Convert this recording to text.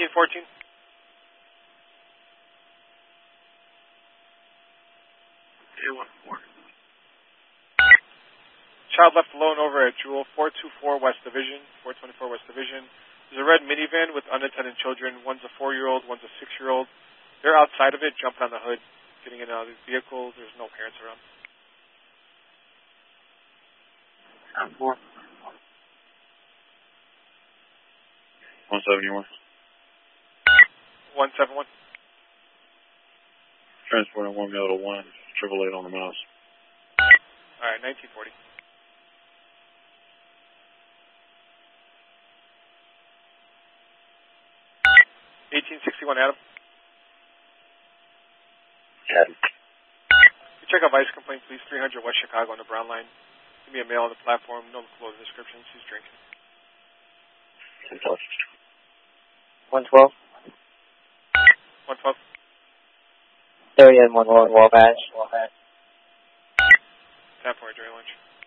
1914. Child left alone over at Jewel 424 West Division, 424 West Division. There's a red minivan with unattended children. One's a 4-year-old, one's a 6-year-old. They're outside of it, jumping on the hood, getting in and out of the vehicle. There's no parents around. 171. Transporting 1 male to 1, 888 on the mouse. All right, 1940. Adam. Adam. You check out Vice complaint, please. 300 West Chicago on the Brown Line. Give me a mail on the platform. No closed descriptions. He's drinking. 112. 112. There he is, 1 Wabash. 10 for during lunch.